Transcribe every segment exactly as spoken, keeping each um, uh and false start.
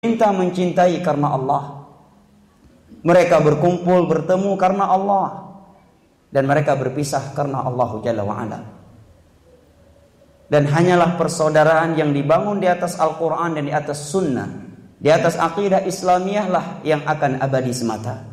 Cinta mencintai karena Allah. Mereka berkumpul bertemu karena Allah, dan mereka berpisah karena Allah Jalla wa'ala. Dan hanyalah persaudaraan yang dibangun di atas Al-Quran dan di atas Sunnah, di atas akidah Islamiyah lah yang akan abadi semata.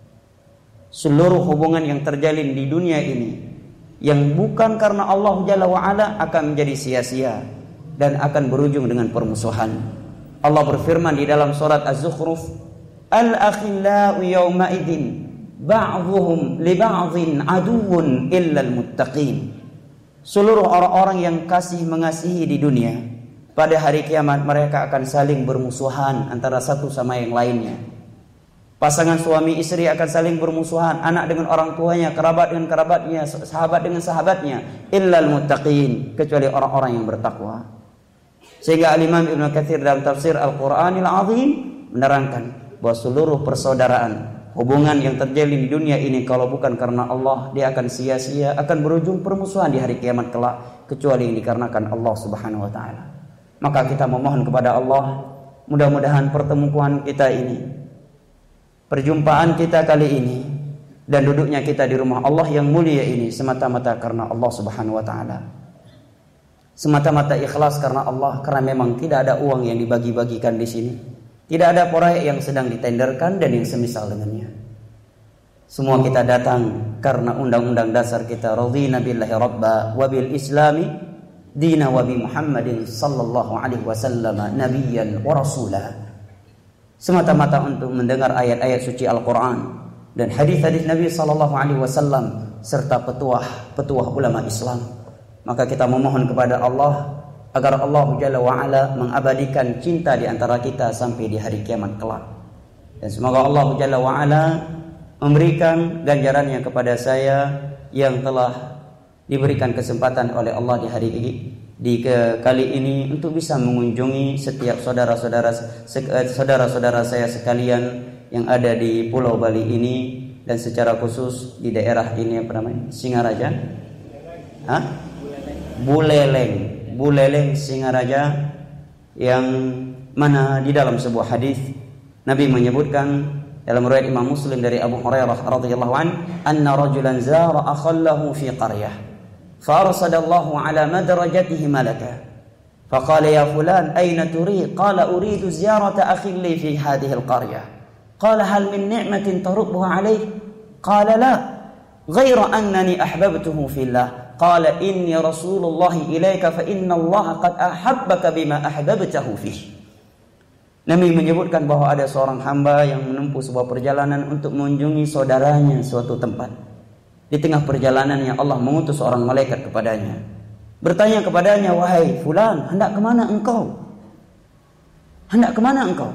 Seluruh hubungan yang terjalin di dunia ini yang bukan karena Allah Jalla wa'ala akan menjadi sia-sia dan akan berujung dengan permusuhan. Allah berfirman di dalam surat Az-Zukhruf, Al-akhillau yawma idzin ba'dhuhum li ba'dhin aduwwun illal muttaqin. Seluruh orang-orang yang kasih mengasihi di dunia, pada hari kiamat mereka akan saling bermusuhan antara satu sama yang lainnya. Pasangan suami istri akan saling bermusuhan, anak dengan orang tuanya, kerabat dengan kerabatnya, sahabat dengan sahabatnya, illal muttaqin, kecuali orang-orang yang bertakwa. Sehingga Al-Imam Ibnu Katsir dalam tafsir Al-Qur'anil Azim menerangkan bahwa seluruh persaudaraan, hubungan yang terjalin di dunia ini kalau bukan karena Allah, dia akan sia-sia, akan berujung permusuhan di hari kiamat kelak, kecuali yang dikarenakan Allah Subhanahu wa taala. Maka kita memohon kepada Allah, mudah-mudahan pertemuan kita ini, perjumpaan kita kali ini, dan duduknya kita di rumah Allah yang mulia ini semata-mata karena Allah Subhanahu wa taala. Semata-mata ikhlas karena Allah, karena memang tidak ada uang yang dibagi-bagikan di sini. Tidak ada proyek yang sedang ditenderkan dan yang semisal dengannya. Semua kita datang karena undang-undang dasar kita, radhina billahi rabba wa bil islami dina wa bi Muhammadin sallallahu alaihi wasallam nabiyyan wa rasulah. Semata-mata untuk mendengar ayat-ayat suci Al-Qur'an dan hadis-hadis Nabi sallallahu alaihi wasallam serta petuah-petuah ulama Islam. Maka kita memohon kepada Allah agar Allah Jalla wa'ala mengabadikan cinta di antara kita sampai di hari kiamat kelak. Dan semoga Allah Jalla wa'ala memberikan ganjarannya kepada saya yang telah diberikan kesempatan oleh Allah di hari ini, di ke, kali ini untuk bisa mengunjungi setiap saudara-saudara saudara-saudara saya sekalian yang ada di Pulau Bali ini, dan secara khusus di daerah ini apa namanya? Singaraja. Hah? Buleleng, Buleleng Singaraja, yang mana di dalam sebuah hadis Nabi menyebutkan dalam riwayat Imam Muslim dari Abu Hurairah radhiyallahu an, anna rajulan zara akhallahu fi qaryah fa arsadallahu ala madrajatihi malaka faqala ya fulan ayna turid qala uridu ziyarata akhi li fi hadhihi alqaryah qala hal min ni'matin tarubbuha alayhi qala la ghayra annani ahbabtuhu fillah qala inni rasulullah ilaika fa inna Allah qad ahabbaka bima ahbabtahu fih. Nabi menyebutkan bahwa ada seorang hamba yang menempuh sebuah perjalanan untuk mengunjungi saudaranya suatu tempat. Di tengah perjalanannya Allah mengutus seorang malaikat kepadanya, bertanya kepadanya, wahai fulan, hendak kemana engkau? Hendak kemana engkau?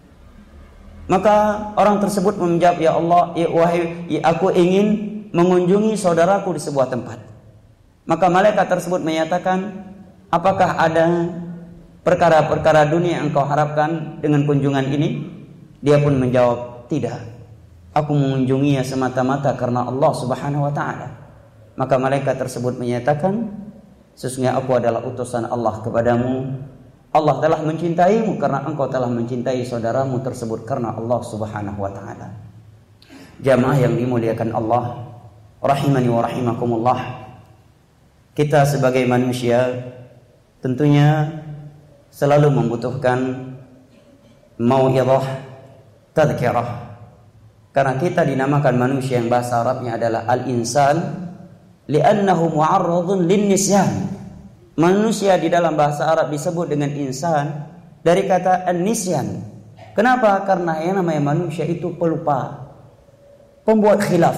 Maka orang tersebut menjawab, ya Allah, ya, wahai, ya, aku ingin mengunjungi saudaraku di sebuah tempat. Maka malaikat tersebut menyatakan, apakah ada perkara-perkara dunia yang engkau harapkan dengan kunjungan ini? Dia pun menjawab, tidak. Aku mengunjunginya semata-mata karena Allah Subhanahu wa taala. Maka malaikat tersebut menyatakan, sesungguhnya aku adalah utusan Allah kepadamu. Allah telah mencintaimu karena engkau telah mencintai saudaramu tersebut karena Allah Subhanahu wa taala. Jamaah yang dimuliakan Allah, rahimani wa rahimakumullah. Kita sebagai manusia tentunya selalu membutuhkan mau'izah, tadhkirah. Karena kita dinamakan manusia yang bahasa Arabnya adalah al-insan li'annahu mu'arradun lin-nisyan. Manusia di dalam bahasa Arab disebut dengan insan dari kata an-nisyan. Kenapa? Karena yang namanya manusia itu pelupa, pembuat khilaf,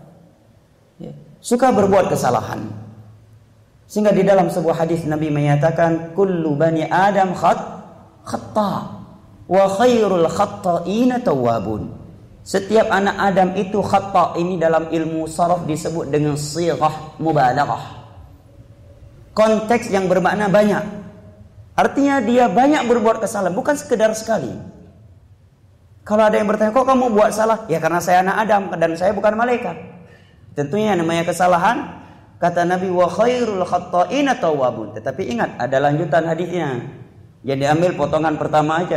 suka berbuat kesalahan. Sehingga di dalam sebuah hadis Nabi menyatakan, kullu bani Adam khat khata wa khairul khata'ina tawwabun. Setiap anak Adam itu khata. Ini dalam ilmu sharaf disebut dengan sighah mubalaghah. Konteks yang bermakna banyak. Artinya dia banyak berbuat kesalahan, bukan sekedar sekali. Kalau ada yang bertanya, kok kamu buat salah? Ya karena saya anak Adam dan saya bukan malaikat. Tentunya namanya kesalahan. Kata Nabi, wa khairul khatta'ina tawwabun. Tetapi ingat, ada lanjutan hadisnya. Jadi ambil potongan pertama aja.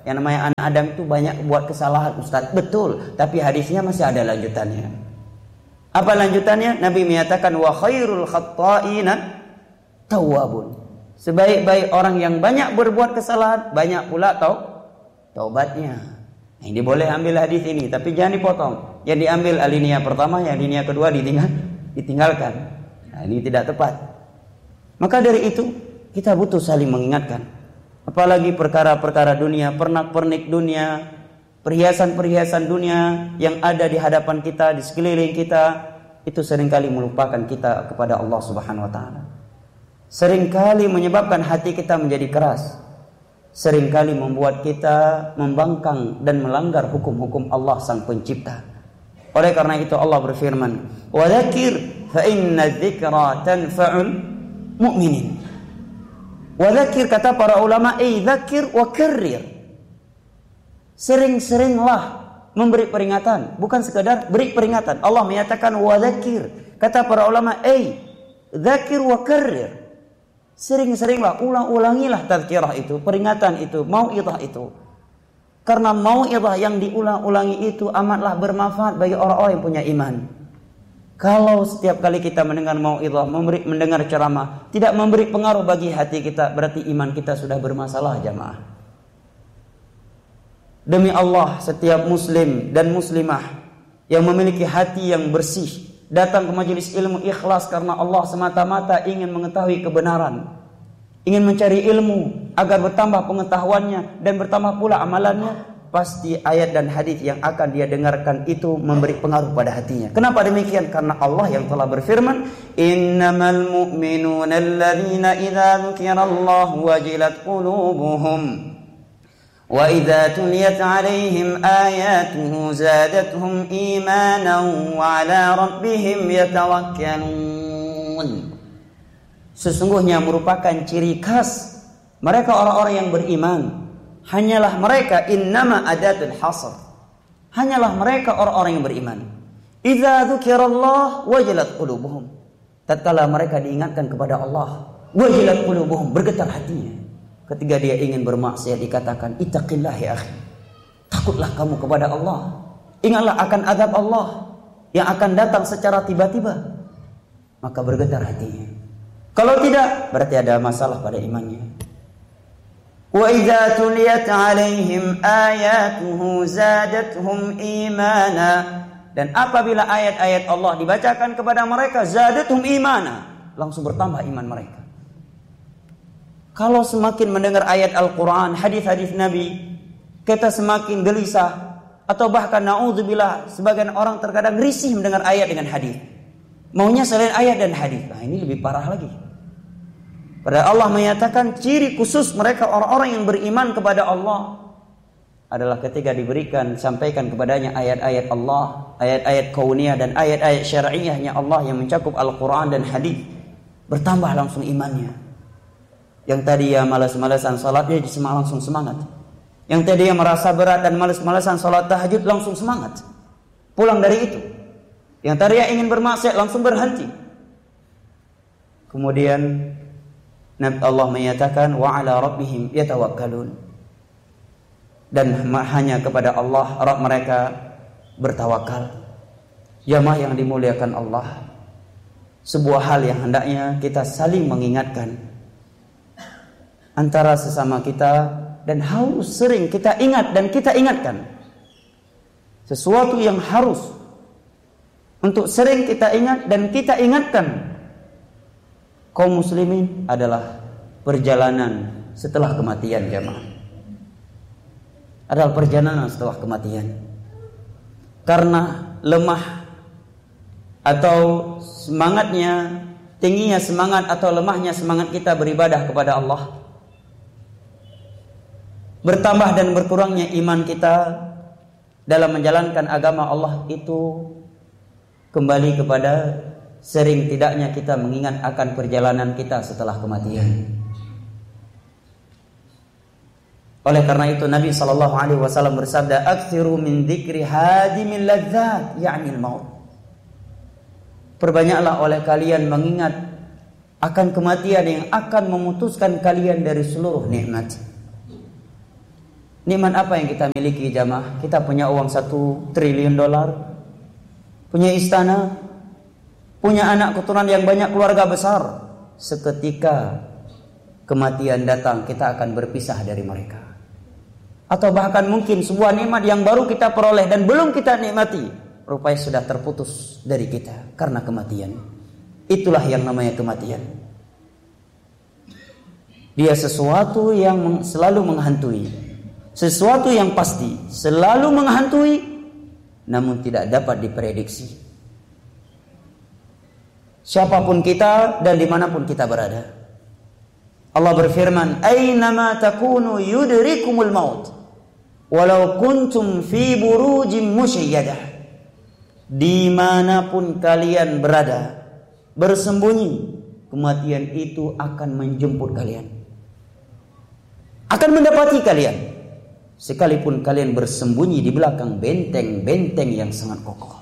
Yang namanya anak Adam itu banyak buat kesalahan, Ustaz. Betul, tapi hadisnya masih ada lanjutannya. Apa lanjutannya? Nabi menyatakan wa khairul khatta'ina tawwabun. Sebaik-baik orang yang banyak berbuat kesalahan, banyak pula tau taubatnya. Nah, ini boleh ambil hadis ini, tapi jangan dipotong. Yang diambil alinea pertama, yang alinea kedua ditinggal, ditinggalkan. Nah, ini tidak tepat. Maka dari itu kita butuh saling mengingatkan. Apalagi perkara-perkara dunia, pernak-pernik dunia, perhiasan-perhiasan dunia yang ada di hadapan kita, di sekeliling kita, itu seringkali melupakan kita kepada Allah Subhanahu wa taala. Seringkali menyebabkan hati kita menjadi keras. Seringkali membuat kita membangkang dan melanggar hukum-hukum Allah Sang Pencipta. Oleh karena itu Allah berfirman, "Wa dzakir fa inna dzikra tanfa'ul mu'minin." Wa dzakir kata para ulama, "Ai dzakir wa karrir." Sering-seringlah memberi peringatan, bukan sekadar beri peringatan. Allah menyatakan wa dzakir. Kata para ulama, "Ai dzakir wa karrir." Sering-seringlah, ulang-ulangilah tazkirah itu, peringatan itu, mau'izah itu. Karena mau'izah yang diulang-ulangi itu amatlah bermanfaat bagi orang-orang yang punya iman. Kalau setiap kali kita mendengar mau'izah, memberi mendengar ceramah, tidak memberi pengaruh bagi hati kita, berarti iman kita sudah bermasalah, jamaah. Demi Allah, setiap muslim dan muslimah yang memiliki hati yang bersih, datang ke majelis ilmu ikhlas karena Allah semata-mata ingin mengetahui kebenaran, ingin mencari ilmu agar bertambah pengetahuannya dan bertambah pula amalannya, pasti ayat dan hadis yang akan dia dengarkan itu memberi pengaruh pada hatinya. Kenapa demikian? Karena Allah yang telah berfirman, "Innamal mu'minuna alladzina idza dzukirallahu wajilat qulubuhum wa idza tuliyat 'alaihim ayatuhu zadatuhum imanan wa 'ala rabbihim yatawakkalun." Sesungguhnya merupakan ciri khas mereka orang-orang yang beriman. Hanyalah mereka, innama adatul hasr, hanyalah mereka orang-orang yang beriman. Idza dzukirallah wajilat qulubuhum. Tatkala mereka diingatkan kepada Allah, wajilat qulubuhum, bergetar hatinya. Ketika dia ingin bermaksiat dikatakan, ittaqillah ya akhi, takutlah kamu kepada Allah. Ingatlah akan azab Allah yang akan datang secara tiba-tiba. Maka bergetar hatinya. Kalau tidak, berarti ada masalah pada imannya. Wa idza tuliyat 'alaihim ayatuhu zadatuhum imana. Dan apabila ayat-ayat Allah dibacakan kepada mereka, zadatuhum imana, langsung bertambah iman mereka. Kalau semakin mendengar ayat Al-Quran, hadis-hadis Nabi, kita semakin gelisah, atau bahkan na'udzubillah, sebagian orang terkadang risih mendengar ayat dengan hadis. Maunya selain ayat dan hadis. Nah, ini lebih parah lagi. Padahal Allah menyatakan ciri khusus mereka orang-orang yang beriman kepada Allah adalah ketika diberikan, sampaikan kepadanya ayat-ayat Allah, ayat-ayat kauniyah dan ayat-ayat syar'iyahnya Allah yang mencakup Al-Quran dan hadis, bertambah langsung imannya. Yang tadi ya malas-malasan salat, dia langsung semangat. Yang tadi yang merasa berat dan malas-malasan salat tahajud, langsung semangat. Pulang dari itu. Yang tadi yang ingin bermaksiat, langsung berhenti. Kemudian Allah menyatakan wa 'ala rabbihim yatawakkalun. Dan hanya kepada Allah Rabb mereka bertawakal. Jamaah yang dimuliakan Allah, sebuah hal yang hendaknya kita saling mengingatkan antara sesama kita, dan harus sering kita ingat dan kita ingatkan. Sesuatu yang harus untuk sering kita ingat dan kita ingatkan kaum muslimin adalah perjalanan setelah kematian, jamaah. Adalah perjalanan setelah kematian. Karena lemah atau semangatnya, tingginya semangat atau lemahnya semangat kita beribadah kepada Allah, bertambah dan berkurangnya iman kita dalam menjalankan agama Allah itu kembali kepada sering tidaknya kita mengingat akan perjalanan kita setelah kematian. Oleh karena itu Nabi sallallahu alaihi wasallam bersabda, "Aktsiru min dzikri hadimil ladzat, ya'ni al-maut." Perbanyaklah oleh kalian mengingat akan kematian yang akan memutuskan kalian dari seluruh nikmat. Nikmat apa yang kita miliki jamaah? Kita punya uang satu triliun dolar, punya istana, punya anak keturunan yang banyak, keluarga besar. Seketika kematian datang, kita akan berpisah dari mereka. Atau bahkan mungkin sebuah nikmat yang baru kita peroleh dan belum kita nikmati, rupanya sudah terputus dari kita karena kematian. Itulah yang namanya kematian. Dia sesuatu yang selalu menghantui, sesuatu yang pasti, selalu menghantui, namun tidak dapat diprediksi. Siapapun kita dan dimanapun kita berada. Allah berfirman, "Aynama takunu yudrikumul maut, walau kuntum fi burujim musyayyadah." Dimanapun kalian berada, bersembunyi, kematian itu akan menjemput kalian, akan mendapati kalian, sekalipun kalian bersembunyi di belakang benteng-benteng yang sangat kokoh.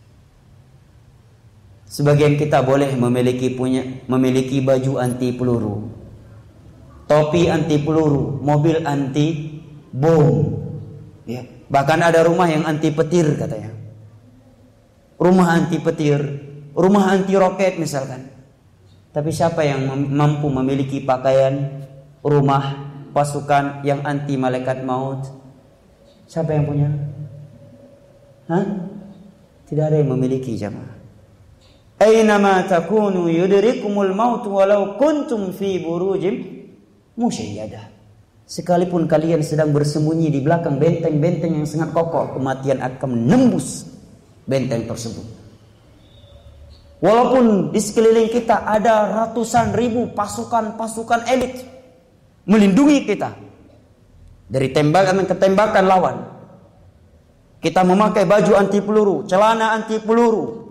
Sebagian kita boleh memiliki punya memiliki baju anti peluru, topi anti peluru, mobil anti bom, ya. Bahkan ada rumah yang anti petir katanya, rumah anti petir, rumah anti roket misalkan. Tapi siapa yang mampu memiliki pakaian, rumah, pasukan yang anti malaikat maut? Siapa yang punya? Hah? Tidak ada yang memiliki jamaah. Aynama takunu yudrikumul maut walau kuntum fi burujim musyayyadah. Sekalipun kalian sedang bersembunyi di belakang benteng-benteng yang sangat kokoh, kematian akan menembus benteng tersebut. Walaupun di sekeliling kita ada ratusan ribu pasukan-pasukan elit melindungi kita dari tembakan ke tembakan lawan. Kita memakai baju anti peluru, celana anti peluru,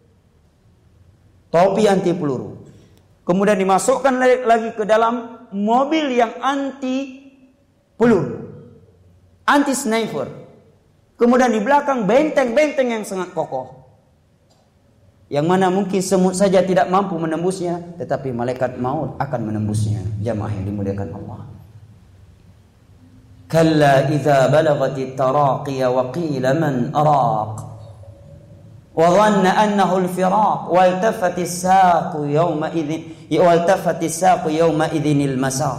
topi anti peluru. Kemudian dimasukkan lagi ke dalam mobil yang anti peluru, anti sniper. Kemudian di belakang benteng-benteng yang sangat kokoh, yang mana mungkin semut saja tidak mampu menembusnya, tetapi malaikat maut akan menembusnya. Jamaah yang dimuliakan Allah. Kalla idza balagatit taraqi wa qila man araq wa dhanna annahu al-firaq waltafatis saqu yawma idzin waltafatis saqu yawma idzinil masaq.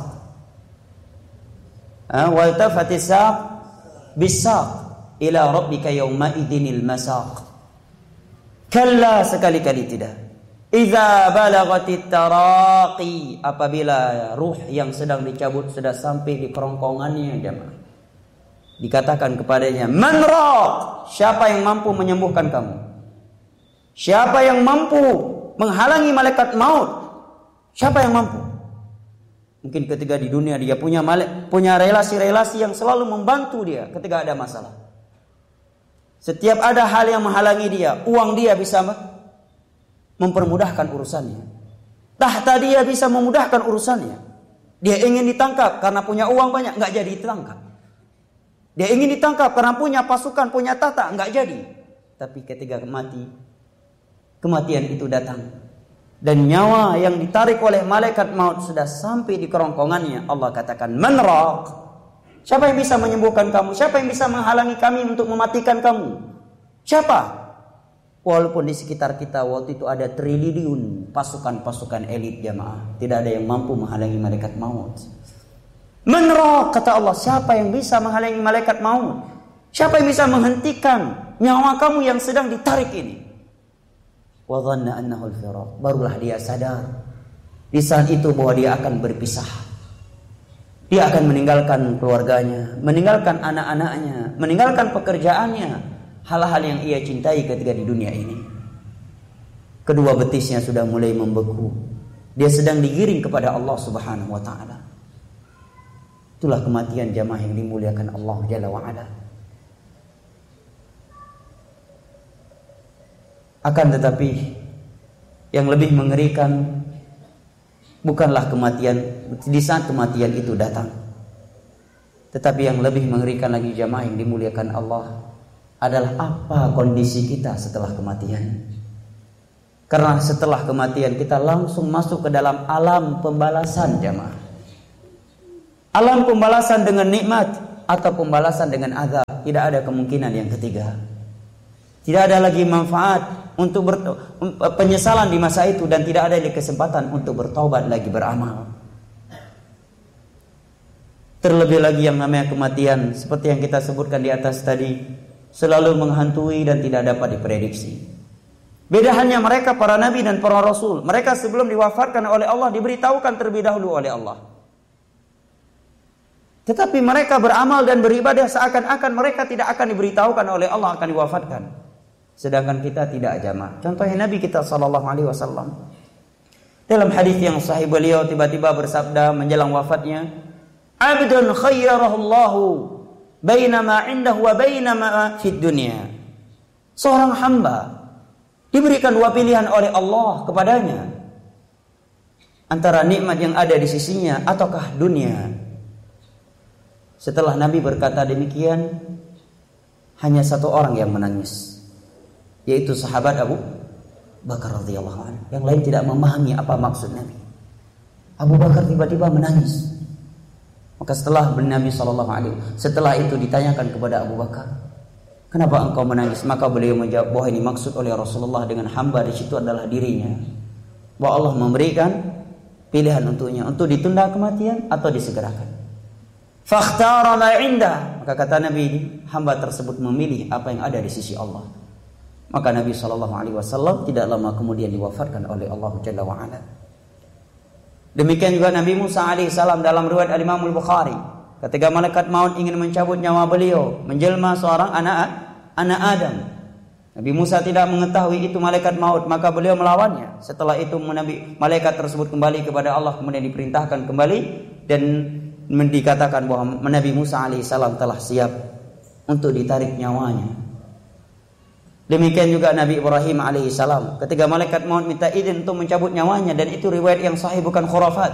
Ah, waltafatis saq bis-saq ila rabbika yawma idzinil masaq. Kalla, sekali-kali tidak. Idza balagatit taraqi, apabila ruh yang sedang dicabut sudah sampai di kerongkongannya jemaah, dikatakan kepadanya, man raq, siapa yang mampu menyembuhkan kamu? Siapa yang mampu menghalangi malaikat maut? Siapa yang mampu? Mungkin ketika di dunia dia punya malaikat, punya relasi-relasi yang selalu membantu dia ketika ada masalah. Setiap ada hal yang menghalangi dia, uang dia bisa mempermudahkan urusannya. Tahta dia bisa memudahkan urusannya. Dia ingin ditangkap karena punya uang banyak, nggak jadi ditangkap. Dia ingin ditangkap karena punya pasukan, punya tahta, nggak jadi. Tapi ketika mati, kematian itu datang, dan nyawa yang ditarik oleh malaikat maut sudah sampai di kerongkongannya, Allah katakan, man raq. Siapa yang bisa menyembuhkan kamu? Siapa yang bisa menghalangi kami untuk mematikan kamu? Siapa? Walaupun di sekitar kita waktu itu ada triliun pasukan-pasukan elit jamaah, tidak ada yang mampu menghalangi malaikat maut. Man raq, kata Allah, siapa yang bisa menghalangi malaikat maut? Siapa yang bisa menghentikan nyawa kamu yang sedang ditarik ini? Wa dhanna annahu al-firaq. Barulah dia sadar di saat itu bahwa dia akan berpisah. Dia akan meninggalkan keluarganya, meninggalkan anak-anaknya, meninggalkan pekerjaannya, hal-hal yang ia cintai ketika di dunia ini. Kedua betisnya sudah mulai membeku. Dia sedang digiring kepada Allah Subhanahu wa taala. Itulah kematian jamaah yang dimuliakan Allah Jalla wa ala. Akan tetapi yang lebih mengerikan bukanlah kematian di saat kematian itu datang, tetapi yang lebih mengerikan lagi jamaah yang dimuliakan Allah adalah apa kondisi kita setelah kematian. Karena setelah kematian kita langsung masuk ke dalam alam pembalasan jamaah. Alam pembalasan dengan nikmat, atau pembalasan dengan azab. Tidak ada kemungkinan yang ketiga. Tidak ada lagi manfaat untuk ber- penyesalan di masa itu, dan tidak ada lagi kesempatan untuk bertaubat lagi, beramal. Terlebih lagi yang namanya kematian, seperti yang kita sebutkan di atas tadi, selalu menghantui dan tidak dapat diprediksi. Beda hanya mereka para nabi dan para rasul. Mereka sebelum diwafatkan oleh Allah diberitahukan terlebih dahulu oleh Allah. Tetapi mereka beramal dan beribadah seakan-akan mereka tidak akan diberitahukan oleh Allah akan diwafatkan. Sedangkan kita tidak, jamaah. Contohnya Nabi kita sallallahu alaihi wasallam. Dalam hadis yang sahih, beliau tiba-tiba bersabda menjelang wafatnya, "Abdun khayyarahullahu baina ma indahu wa baina ma fid dunya." Seorang hamba diberikan dua pilihan oleh Allah kepadanya, antara nikmat yang ada di sisinya ataukah dunia. Setelah Nabi berkata demikian, hanya satu orang yang menangis, yaitu sahabat Abu Bakar radhiyallahu anhu. Yang lain tidak memahami apa maksud Nabi. Abu Bakar tiba-tiba menangis. Maka setelah Nabi sallallahu alaihi wasallam, setelah itu ditanyakan kepada Abu Bakar, "Kenapa engkau menangis?" Maka beliau menjawab bahwa ini maksud oleh Rasulullah dengan hamba di situ adalah dirinya. Bahwa Allah memberikan pilihan untuknya untuk ditunda kematian atau disegerakan. Fakhtara ma indah. Maka kata Nabi, hamba tersebut memilih apa yang ada di sisi Allah. Maka Nabi sallallahu alaihi wasallam tidak lama kemudian diwafatkan oleh Allah Jalla wa ala. Demikian juga Nabi Musa alaihissalam dalam riwayat Al-Imam Al-Bukhari, ketika malaikat maut ingin mencabut nyawa beliau, menjelma seorang anak anak Adam. Nabi Musa tidak mengetahui itu malaikat maut, maka beliau melawannya. Setelah itu Nabi, malaikat tersebut kembali kepada Allah, kemudian diperintahkan kembali dan dikatakan bahwa Nabi Musa alaihissalam telah siap untuk ditarik nyawanya. Demikian juga Nabi Ibrahim alaihissalam, ketika malaikat maut minta izin untuk mencabut nyawanya, dan itu riwayat yang sahih bukan khurafat.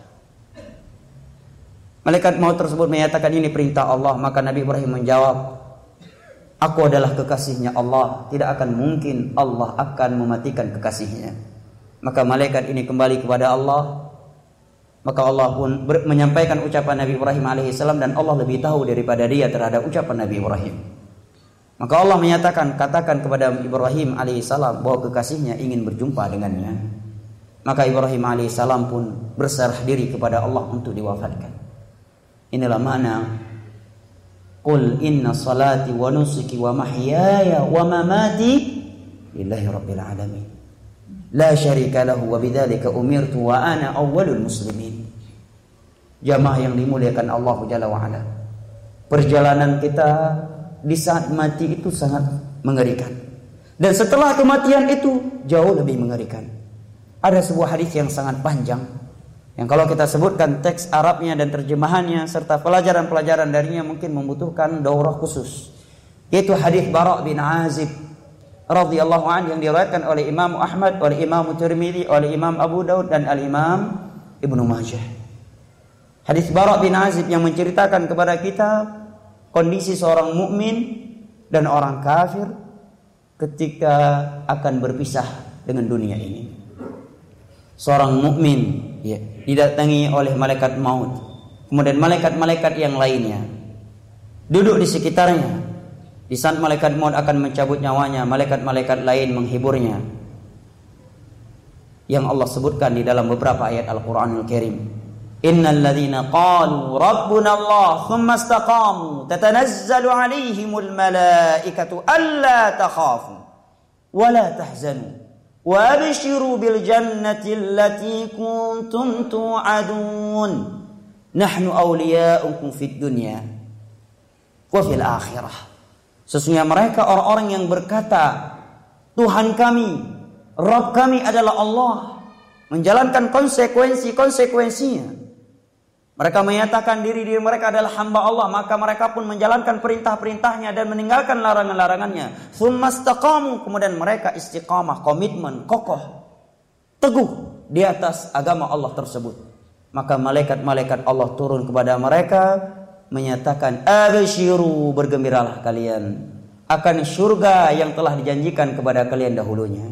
Malaikat maut tersebut menyatakan ini perintah Allah, maka Nabi Ibrahim menjawab, "Aku adalah kekasihnya Allah, tidak akan mungkin Allah akan mematikan kekasihnya." Maka malaikat ini kembali kepada Allah. Maka Allah pun ber- menyampaikan ucapan Nabi Ibrahim alaihissalam, dan Allah lebih tahu daripada dia terhadap ucapan Nabi Ibrahim. Maka Allah menyatakan, katakan kepada Ibrahim alaihissalam bahwa kekasihnya ingin berjumpa dengannya. Maka Ibrahim alaihissalam pun berserah diri kepada Allah untuk diwafatkan. Inilah makna Qul inna salati wa nusuki wa mahyaya wa mamati lillahi rabbil alamin. La syarika lahu wa bidzalika umirtu wa ana awwalul muslimin. Jamaah yang dimuliakan Allah Jalla wa ala. Perjalanan kita di saat mati itu sangat mengerikan. Dan setelah kematian itu jauh lebih mengerikan. Ada sebuah hadis yang sangat panjang, yang kalau kita sebutkan teks Arabnya dan terjemahannya serta pelajaran-pelajaran darinya mungkin membutuhkan daurah khusus. Yaitu hadis Bara' bin Azib radhiyallahu anhu yang diriwayatkan oleh Imam Ahmad, oleh Imam Tirmidzi, oleh Imam Abu Daud dan Al-Imam Ibnu Majah. Hadis Bara' bin Azib yang menceritakan kepada kita kondisi seorang mukmin dan orang kafir ketika akan berpisah dengan dunia ini. Seorang mukmin ya, didatangi oleh malaikat maut, kemudian malaikat-malaikat yang lainnya duduk di sekitarnya. Di saat malaikat maut akan mencabut nyawanya, malaikat-malaikat lain menghiburnya, yang Allah sebutkan di dalam beberapa ayat Al-Quranul Karim. Innal ladzina qalu rabbuna Allah thumma istaqamu tatanazzalu alaihimul malaikatu alla takhafu wa la tahzanu wa abshiru bil jannati allati kuntum tu'adun nahnu awliya'ukum fid dunya wa fil akhirah. Sesungguhnya mereka orang-orang yang berkata, Tuhan kami, Rabb kami adalah Allah, menjalankan konsekuensi-konsekuensinya. Mereka menyatakan diri-diri mereka adalah hamba Allah, maka mereka pun menjalankan perintah-perintahnya dan meninggalkan larangan-larangannya. Tsumma istaqamu, kemudian mereka istiqamah, komitmen, kokoh, teguh di atas agama Allah tersebut. Maka malaikat-malaikat Allah turun kepada mereka menyatakan, abshiru, bergembiralah kalian akan surga yang telah dijanjikan kepada kalian dahulunya.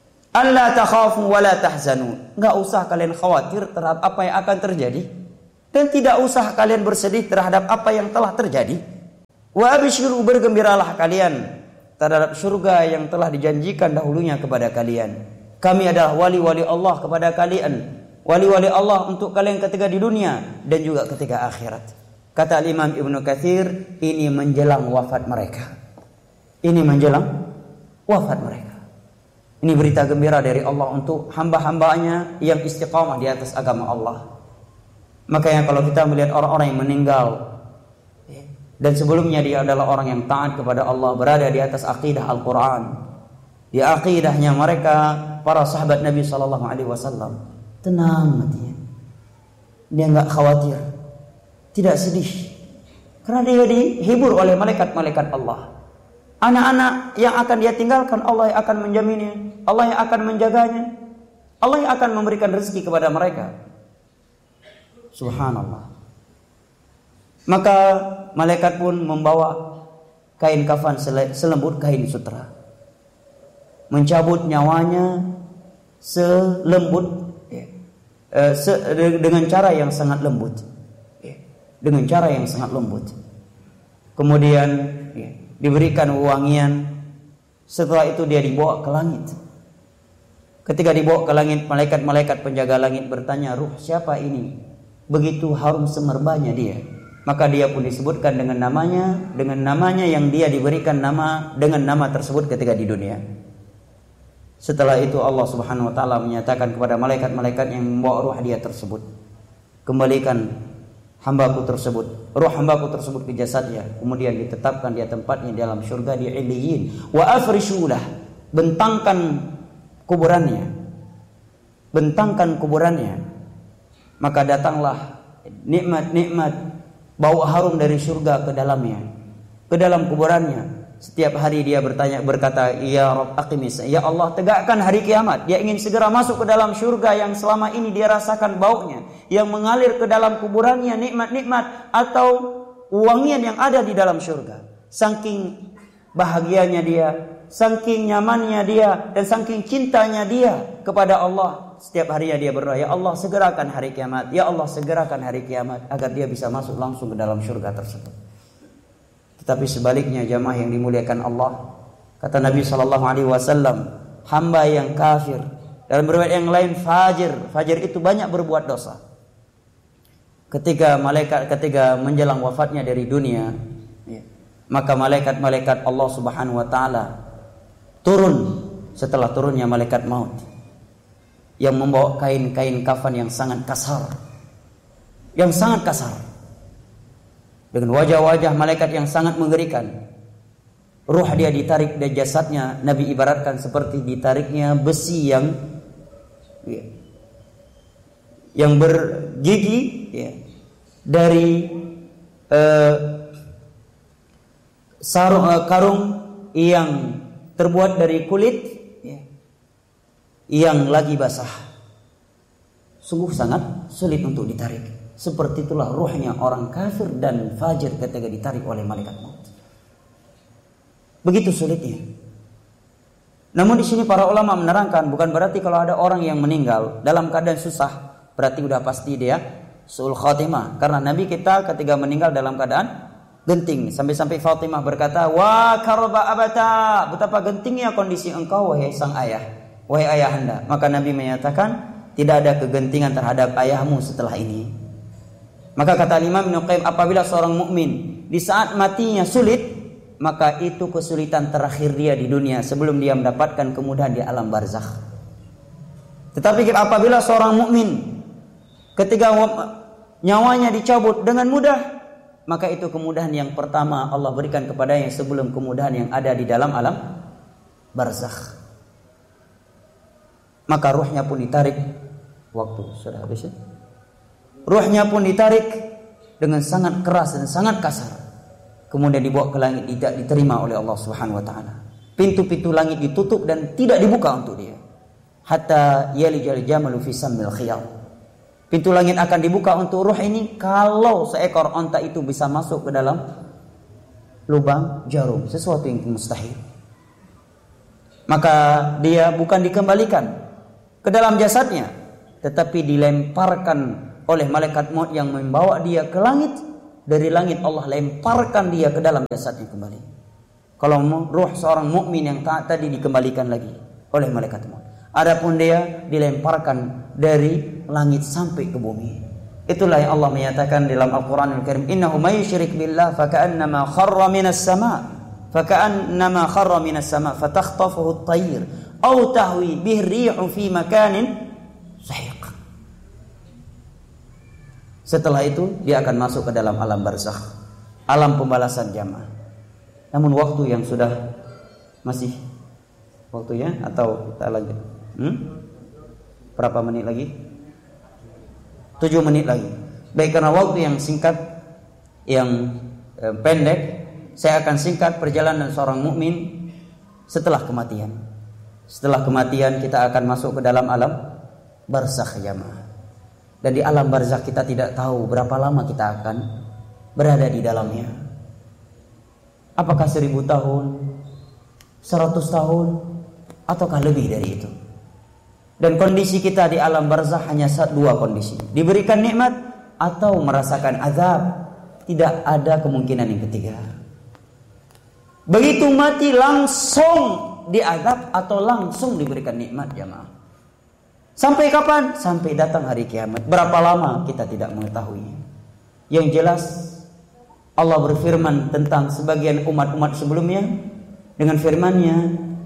Alla takhafu wa la tahzanu, enggak usah kalian khawatir terhadap apa yang akan terjadi Dan tidak usah kalian bersedih terhadap apa yang telah terjadi. Wa abshiru, bergembiralah kalian terhadap surga yang telah dijanjikan dahulunya kepada kalian. Kami adalah wali-wali Allah kepada kalian. Wali-wali Allah untuk kalian ketika di dunia dan juga ketika akhirat. Kata Imam Ibnu Katsir, ini menjelang wafat mereka. Ini menjelang wafat mereka. Ini berita gembira dari Allah untuk hamba-hambanya yang istiqamah di atas agama Allah. Makanya kalau kita melihat orang-orang yang meninggal dan sebelumnya dia adalah orang yang taat kepada Allah, berada di atas akidah Al-Quran, di akidahnya mereka para sahabat Nabi Sallallahu Alaihi Wasallam, tenang hatinya, dia nggak khawatir, tidak sedih, karena dia dihibur oleh malaikat-malaikat Allah. Anak-anak yang akan dia tinggalkan, Allah yang akan menjaminnya, Allah yang akan menjaganya, Allah yang akan memberikan rezeki kepada mereka. Subhanallah. Maka malaikat pun membawa kain kafan selembut kain sutra, mencabut nyawanya selembut ya, eh, se, dengan cara yang sangat lembut, ya, dengan cara yang sangat lembut. Kemudian ya, diberikan wewangian. Setelah itu dia dibawa ke langit. Ketika dibawa ke langit, malaikat-malaikat penjaga langit bertanya, ruh siapa ini? Begitu harum semerbanya dia. Maka dia pun disebutkan dengan namanya, dengan namanya yang dia diberikan nama dengan nama tersebut ketika di dunia. Setelah itu Allah Subhanahu wa taala menyatakan kepada malaikat-malaikat yang membawa ruh dia tersebut, kembalikan hambaku tersebut, ruh hambaku tersebut ke jasadnya, kemudian ditetapkan dia tempatnya di dalam syurga di Illiyin. Wa afrishulah, bentangkan kuburannya, bentangkan kuburannya. Maka datanglah nikmat-nikmat bau harum dari surga ke dalamnya, ke dalam kuburannya. Setiap hari dia bertanya, berkata, ya Rabb aqimis, ya Allah tegakkan hari kiamat. Dia ingin segera masuk ke dalam surga yang selama ini dia rasakan baunya, yang mengalir ke dalam kuburannya, nikmat-nikmat atau wangian yang ada di dalam surga. Saking bahagianya dia, saking nyamannya dia, dan saking cintanya dia kepada Allah. Setiap harinya dia berdoa, ya Allah segerakan hari kiamat, ya Allah segerakan hari kiamat, agar dia bisa masuk langsung ke dalam surga tersebut. Tetapi sebaliknya jamaah yang dimuliakan Allah, kata Nabi Sallallahu Alaihi Wasallam, hamba yang kafir, dalam riwayat yang lain fajir, fajir itu banyak berbuat dosa. Ketika malaikat ketika menjelang wafatnya dari dunia, ya, maka malaikat-malaikat Allah Subhanahu Wa Taala turun setelah turunnya malaikat maut, yang membawa kain-kain kafan yang sangat kasar, yang sangat kasar, dengan wajah-wajah malaikat yang sangat mengerikan. Ruh dia ditarik dari jasadnya, Nabi ibaratkan seperti ditariknya besi yang ya, yang bergigi ya, dari uh, sarung uh, karung yang terbuat dari kulit ya, yang lagi basah. Sungguh sangat sulit untuk ditarik. Seperti itulah ruhnya orang kafir dan fajir ketika ditarik oleh malaikat maut. Begitu sulitnya. Namun di sini para ulama menerangkan, bukan berarti kalau ada orang yang meninggal dalam keadaan susah berarti udah pasti dia su'ul khatimah. Karena Nabi kita ketika meninggal dalam keadaan genting, sampai-sampai Fatimah berkata, "Wa karba abata," betapa gentingnya kondisi engkau wahai sang ayah, wahai ayahanda. Maka Nabi menyatakan, tidak ada kegentingan terhadap ayahmu setelah ini. Maka kata Imam Ibnu Qayyim, apabila seorang mukmin di saat matinya sulit, maka itu kesulitan terakhir dia di dunia sebelum dia mendapatkan kemudahan di alam barzakh. Tetapi apabila seorang mukmin ketika nyawanya dicabut dengan mudah, maka itu kemudahan yang pertama Allah berikan kepadanya sebelum kemudahan yang ada di dalam alam barzakh. Maka ruhnya pun ditarik. Waktu sudah habis ya? Ruhnya pun ditarik dengan sangat keras dan sangat kasar. Kemudian dibawa ke langit, tidak diterima oleh Allah Subhanahu wa taala. Pintu-pintu langit ditutup dan tidak dibuka untuk dia. Hatta yalijal jamalu fi sammil khiyal. Pintu langit akan dibuka untuk ruh ini kalau seekor onta itu bisa masuk ke dalam lubang jarum, sesuatu yang mustahil. Maka dia bukan dikembalikan ke dalam jasadnya, tetapi dilemparkan oleh malaikat maut yang membawa dia ke langit. Dari langit Allah lemparkan dia ke dalam jasadnya kembali. Kalau ruh seorang mukmin yang taat tadi dikembalikan lagi oleh malaikat maut. Adapun dia dilemparkan dari langit sampai ke bumi. Itulah yang Allah menyatakan dalam Al-Qur'an Al-Karim, innahu may yusyrik billah faka'annama kharra minas sama' faka'annama kharra minas sama' fatakhtafuhu at-tayr aw tahwi bihi ar-rihu fi makanin sahiq. Setelah itu dia akan masuk ke dalam alam barzakh, alam pembalasan jamaah. Namun waktu yang sudah masih waktunya atau kita lanjut? Hmm? Berapa menit lagi? Tujuh menit lagi. Baik, karena waktu yang singkat, yang eh, pendek, saya akan singkat perjalanan seorang mukmin setelah kematian. Setelah kematian kita akan masuk ke dalam alam barzakh jamaah. Dan di alam barzakh kita tidak tahu berapa lama kita akan berada di dalamnya. Apakah seribu tahun, seratus tahun, ataukah lebih dari itu? Dan kondisi kita di alam barzakh hanya dua kondisi. Diberikan nikmat atau merasakan azab. Tidak ada kemungkinan yang ketiga. Begitu mati langsung diazab atau langsung diberikan nikmat jamaah. Sampai kapan? Sampai datang hari kiamat. Berapa lama kita tidak mengetahui. Yang jelas Allah berfirman tentang sebagian umat-umat sebelumnya dengan firman-Nya,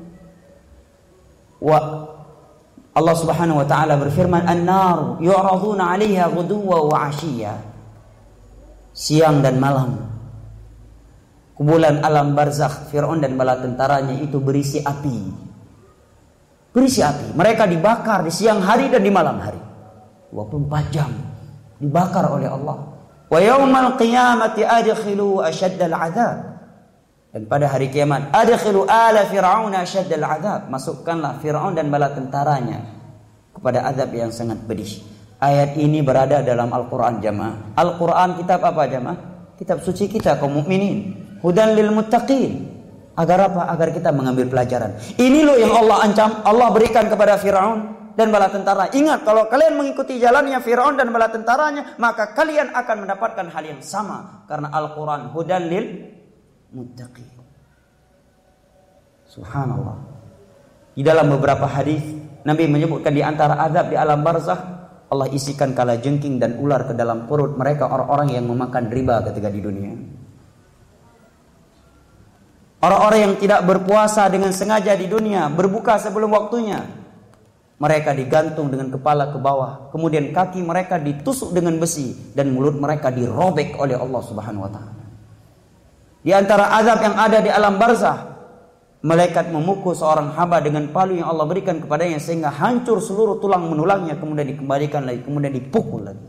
wa Allah Subhanahu wa taala berfirman, "An-nar yu'raduna 'alaiha ghuduwan wa 'ashiyya." Siang dan malam. Kumpulan alam barzakh, Firaun dan bala tentaranya itu berisi api. Berisi api. Mereka dibakar di siang hari dan di malam hari. dua puluh empat jam dibakar oleh Allah. Wa yaumal qiyamati adkhilu ashaddal 'adzab. Dan pada hari kiamat, adkhilu ala fir'auna ashaddal 'adzab. Masukkanlah Firaun dan bala tentaranya kepada azab yang sangat pedih. Ayat ini berada dalam Al-Qur'an jamaah. Al-Qur'an kitab apa jamaah? Kitab suci kita kaum mukminin. Hudan lil muttaqin. Agar apa? Agar kita mengambil pelajaran. Ini loh yang Allah ancam, Allah berikan kepada Firaun dan bala tentara. Ingat, kalau kalian mengikuti jalannya Firaun dan bala tentaranya, maka kalian akan mendapatkan hal yang sama. Karena Al-Quran hudan lil muttaqin. Subhanallah. Di dalam beberapa hadis Nabi menyebutkan di antara azab di alam barzakh, Allah isikan kala jengking dan ular ke dalam perut mereka orang-orang yang memakan riba ketika di dunia. Orang-orang yang tidak berpuasa dengan sengaja di dunia, berbuka sebelum waktunya, mereka digantung dengan kepala ke bawah, kemudian kaki mereka ditusuk dengan besi dan mulut mereka dirobek oleh Allah Subhanahu wa taala. Di antara azab yang ada di alam barzakh, malaikat memukul seorang hamba dengan palu yang Allah berikan kepadanya sehingga hancur seluruh tulang menulangnya, kemudian dikembalikan lagi, kemudian dipukul lagi.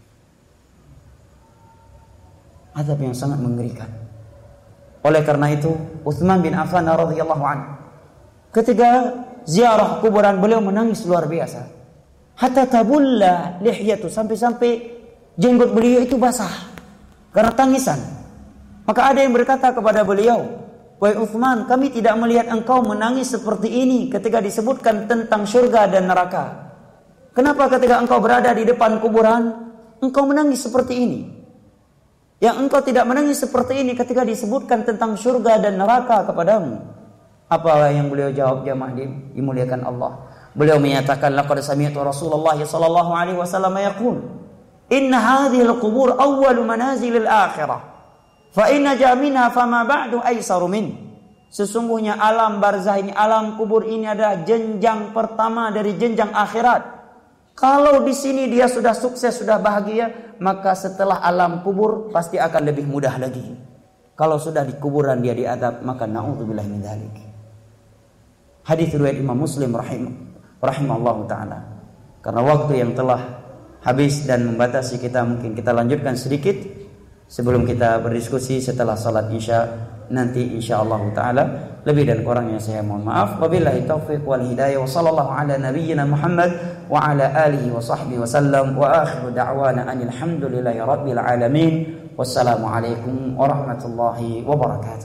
Azab yang sangat mengerikan. Oleh karena itu, Utsman bin Affan radhiyallahu anhu ketika ziarah kuburan beliau menangis luar biasa. Hatta tabulla lihyatu, sampai-sampai jenggot beliau itu basah karena tangisan. Maka ada yang berkata kepada beliau, "Wahai Utsman, kami tidak melihat engkau menangis seperti ini ketika disebutkan tentang surga dan neraka. Kenapa ketika engkau berada di depan kuburan engkau menangis seperti ini? Yang engkau tidak menangis seperti ini ketika disebutkan tentang surga dan neraka kepadamu?" Apa yang beliau jawab jamaah dimuliakan Allah? Beliau menyatakan, "Laqad sami'tu Rasulullah sallallahu alaihi wasallam yaqul, inna hadhihi al-qubur awwalu manazilil akhirah, fa inna jaminha fama ba'du aisaru min." Sesungguhnya alam barzakh ini, alam kubur ini adalah jenjang pertama dari jenjang akhirat. Kalau di sini dia sudah sukses, sudah bahagia, maka setelah alam kubur pasti akan lebih mudah lagi. Kalau sudah di kuburan dia diadab, maka na'udzubillah min dzalik. Hadis riwayat Imam Muslim rahimah rahimallahu taala. Karena waktu yang telah habis dan membatasi kita, mungkin kita lanjutkan sedikit sebelum kita berdiskusi setelah salat Isya nanti insyaallah taala. Lebih dan kurangnya saya mohon maaf. Wabillahi taufiq wal hidayah. Wa sallallahu ala nabiyyina Muhammad wa ala alihi wa sahbihi wa sallam. Wa akhiru da'wana anil hamdulillahi rabbil alamin. Wassalamu alaikum warahmatullahi wabarakatuh.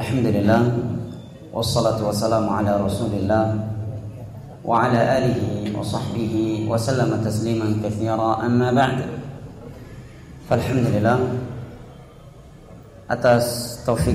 Alhamdulillah. Wassalatu wassalamu ala Rasulillah wa ala alihi وصحبه وسلم تسليما كثيرا. أما بعد, فالحمدلillah atas taufik